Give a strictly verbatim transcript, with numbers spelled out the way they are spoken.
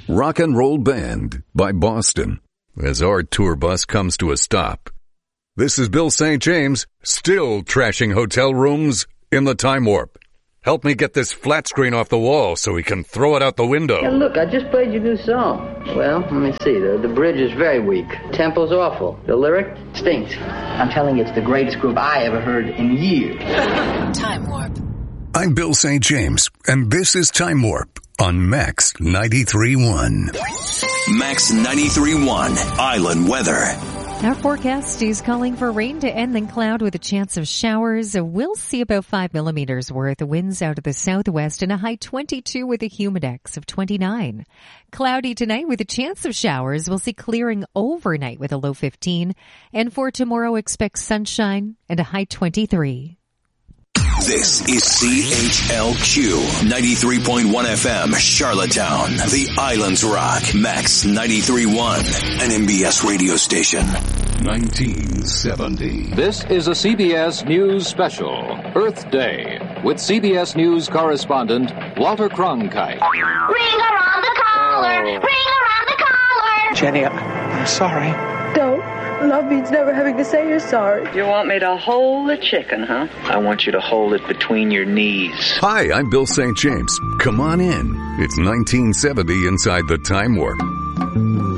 Rock and Roll Band by Boston. As our tour bus comes to a stop, this is Bill Saint James, still trashing hotel rooms in the time warp. Help me get this flat screen off the wall so we can throw it out the window. Yeah, look, I just played your new song. Well, let me see. The, the bridge is very weak. Tempo's awful. The lyric stinks. I'm telling you, it's the greatest group I ever heard in years. Time Warp. I'm Bill Saint James, and this is Time Warp on Max ninety-three point one. Max ninety-three point one, Island Weather. Our forecast is calling for rain to end, then cloud with a chance of showers. We'll see about five millimeters worth. Winds out of the southwest and a high twenty-two with a humidex of twenty-nine. Cloudy tonight with a chance of showers. We'll see clearing overnight with a low fifteen. And for tomorrow, expect sunshine and a high twenty-three. This is C H L Q ninety-three point one F M, Charlottetown, the Islands Rock, Max ninety-three point one, an M B S radio station. nineteen seventy. This is a C B S News special, Earth Day, with C B S News correspondent Walter Cronkite. Ring around the collar, ring around the collar. Jenny, I'm sorry. Don't. Love means never having to say you're sorry. You want me to hold the chicken, huh? I want you to hold it between your knees. Hi, I'm Bill Saint James. Come on in. It's nineteen seventy inside the Time Warp.